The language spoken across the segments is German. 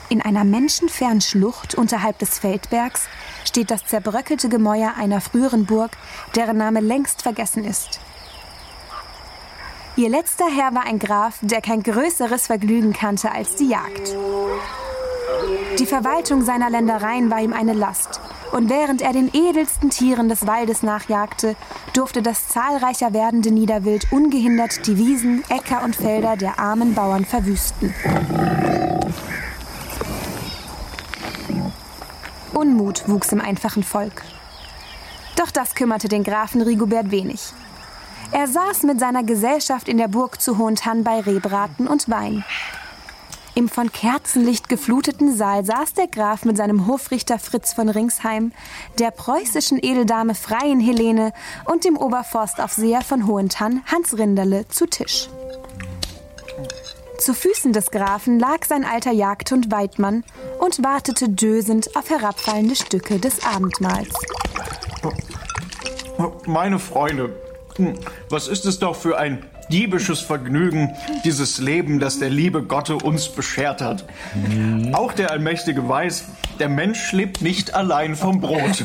In einer menschenfernen Schlucht unterhalb des Feldbergs steht das zerbröckelte Gemäuer einer früheren Burg, deren Name längst vergessen ist. Ihr letzter Herr war ein Graf, der kein größeres Vergnügen kannte als die Jagd. Die Verwaltung seiner Ländereien war ihm eine Last. Und während er den edelsten Tieren des Waldes nachjagte, durfte das zahlreicher werdende Niederwild ungehindert die Wiesen, Äcker und Felder der armen Bauern verwüsten. Unmut wuchs im einfachen Volk. Doch das kümmerte den Grafen Rigobert wenig. Er saß mit seiner Gesellschaft in der Burg zu Hohentann bei Rehbraten und Wein. Im von Kerzenlicht gefluteten Saal saß der Graf mit seinem Hofrichter Fritz von Ringsheim, der preußischen Edeldame Freiin Helene und dem Oberforstaufseher von Hohentann Hans Rinderle zu Tisch. Zu Füßen des Grafen lag sein alter Jagdhund Weidmann und wartete dösend auf herabfallende Stücke des Abendmahls. Meine Freunde, was ist es doch für ein diebisches Vergnügen, dieses Leben, das der liebe Gott uns beschert hat. Auch der Allmächtige weiß, der Mensch lebt nicht allein vom Brot.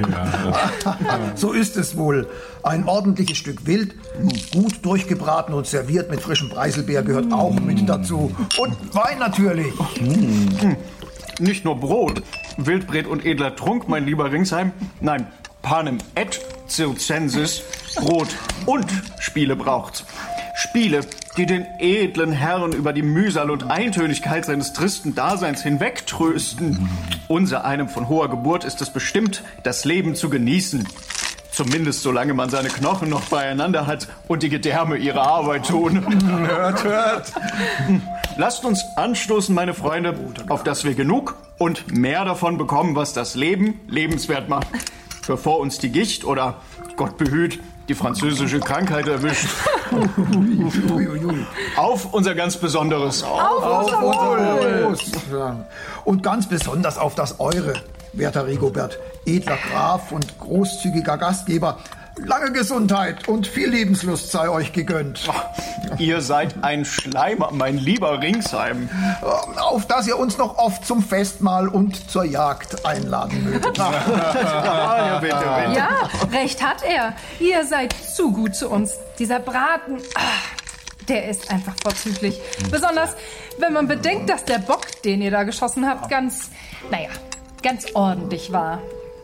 So ist es wohl. Ein ordentliches Stück Wild, gut durchgebraten und serviert mit frischem Preiselbeer, gehört auch mit dazu. Und Wein natürlich. Nicht nur Brot, Wildbret und edler Trunk, mein lieber Ringsheim. Nein, panem et circensis, Brot und Spiele braucht's. Spiele, die den edlen Herrn über die Mühsal und Eintönigkeit seines tristen Daseins hinwegtrösten. Unser einem von hoher Geburt ist es bestimmt, das Leben zu genießen. Zumindest solange man seine Knochen noch beieinander hat und die Gedärme ihre Arbeit tun. Hört, hört. Lasst uns anstoßen, meine Freunde, auf dass wir genug und mehr davon bekommen, was das Leben lebenswert macht. Bevor uns die Gicht oder, Gott behüt, die französische Krankheit erwischt. Auf unser ganz Besonderes. Auf unser Und ganz besonders auf das Eure, werter Rigobert, edler Graf und großzügiger Gastgeber. Lange Gesundheit und viel Lebenslust sei euch gegönnt. Ihr seid ein Schleimer, mein lieber Ringsheim. Auf dass ihr uns noch oft zum Festmahl und zur Jagd einladen mögt. Ja, bitte, bitte. Ja, recht hat er. Ihr seid zu gut zu uns. Dieser Braten, der ist einfach vorzüglich. Besonders, wenn man bedenkt, dass der Bock, den ihr da geschossen habt, ganz ordentlich war.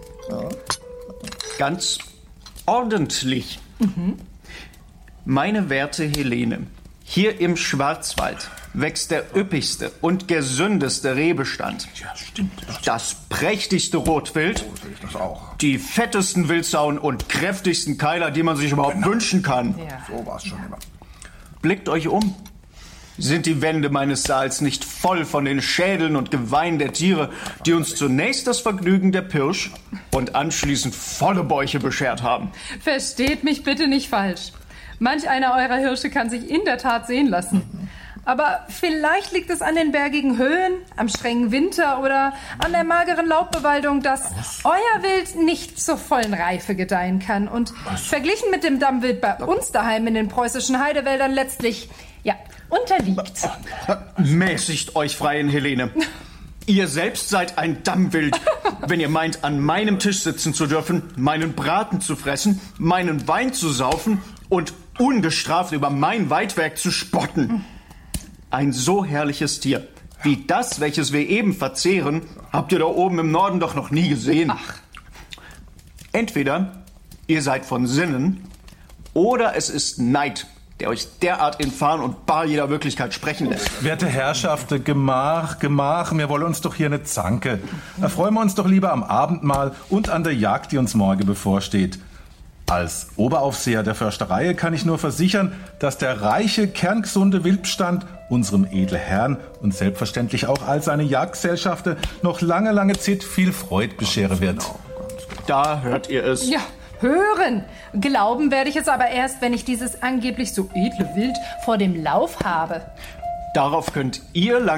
Ganz ordentlich. Meine werte Helene, hier im Schwarzwald wächst der üppigste und gesündeste Rehbestand. Ja, stimmt. Das prächtigste Rotwild, die fettesten Wildsauen und kräftigsten Keiler, die man sich überhaupt wünschen kann. Ja. So war's schon immer. Blickt euch um. Sind die Wände meines Saals nicht voll von den Schädeln und Geweihen der Tiere, die uns zunächst das Vergnügen der Pirsch und anschließend volle Bäuche beschert haben? Versteht mich bitte nicht falsch. Manch einer eurer Hirsche kann sich in der Tat sehen lassen. Aber vielleicht liegt es an den bergigen Höhen, am strengen Winter oder an der mageren Laubbewaldung, dass euer Wild nicht zur vollen Reife gedeihen kann und verglichen mit dem Dammwild bei uns daheim in den preußischen Heidewäldern letztlich, unterliegt. Mäßigt euch, Freiin Helene. Ihr selbst seid ein Dammwild, wenn ihr meint, an meinem Tisch sitzen zu dürfen, meinen Braten zu fressen, meinen Wein zu saufen und ungestraft über mein Weidwerk zu spotten. Ein so herrliches Tier wie das, welches wir eben verzehren, habt ihr da oben im Norden doch noch nie gesehen. Entweder ihr seid von Sinnen oder es ist Neid, der euch derart infam und bar jeder Wirklichkeit sprechen lässt. Werte Herrschaften, Gemach, wir wollen uns doch hier nicht zanke. Erfreuen wir uns doch lieber am Abendmahl und an der Jagd, die uns morgen bevorsteht. Als Oberaufseher der Försterei kann ich nur versichern, dass der reiche, kerngesunde Wildbestand unserem edlen Herrn und selbstverständlich auch all seine Jagdgesellschaften noch lange Zeit viel Freude bescheren wird. Da hört ihr es. Ja, hören. Glauben werde ich es aber erst, wenn ich dieses angeblich so edle Wild vor dem Lauf habe. Darauf könnt ihr